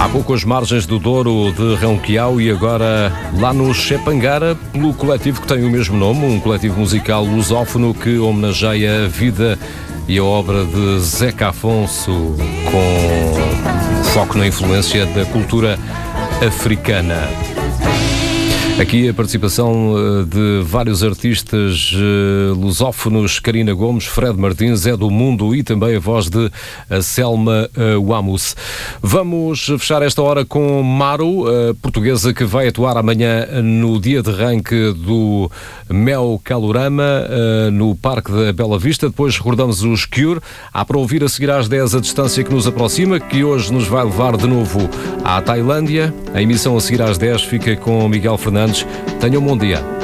Há pouco as margens do Douro de Ronquial e agora lá no Chepangara, pelo coletivo que tem o mesmo nome, um coletivo musical lusófono que homenageia a vida e a obra de Zeca Afonso, com foco na influência da cultura africana. Aqui a participação de vários artistas lusófonos, Karina Gomes, Fred Martins, É do Mundo e também a voz de Selma Wamus. Vamos fechar esta hora com Maru, a portuguesa que vai atuar amanhã no dia de arranque do Mel Calorama, no Parque da Bela Vista. Depois recordamos os Cure. Há para ouvir a seguir às 10 a distância que nos aproxima, que hoje nos vai levar de novo à Tailândia. A emissão a seguir às 10 fica com Miguel Fernandes. Tenham um bom dia.